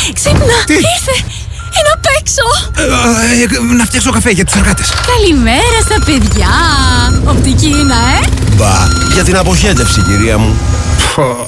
Ξύπνα! Τι? Ήρθε! Είναι απ' έξω! Να φτιάξω καφέ για τους εργάτες. Καλημέρα στα παιδιά! Οπτική είναι, Μπα, για την αποχέτευση, κυρία μου.